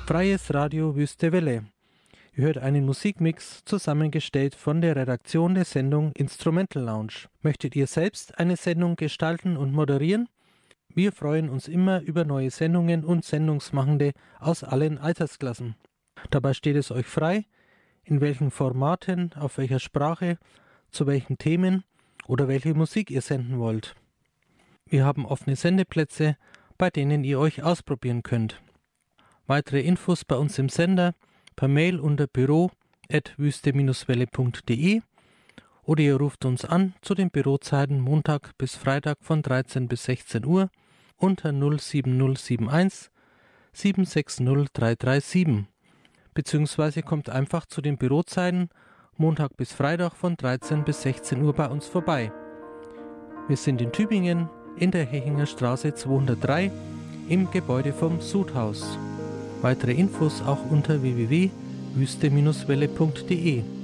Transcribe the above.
Freies Radio Wüste Welle. Ihr hört einen Musikmix, zusammengestellt von der Redaktion der Sendung Instrumental Lounge. Möchtet ihr selbst eine Sendung gestalten und moderieren? Wir freuen uns immer über neue Sendungen und Sendungsmachende aus allen Altersklassen. Dabei steht es euch frei, in welchen Formaten, auf welcher Sprache, zu welchen Themen oder welche Musik ihr senden wollt. Wir haben offene Sendeplätze, bei denen ihr euch ausprobieren könnt. Weitere Infos bei uns im Sender per Mail unter büro@wüste-welle.de oder ihr ruft uns an zu den Bürozeiten Montag bis Freitag von 13 bis 16 Uhr unter 07071 760 337 beziehungsweise kommt einfach zu den Bürozeiten Montag bis Freitag von 13 bis 16 Uhr bei uns vorbei. Wir sind in Tübingen in der Hechinger Straße 203 im Gebäude vom Sudhaus. Weitere Infos auch unter www.wüste-welle.de.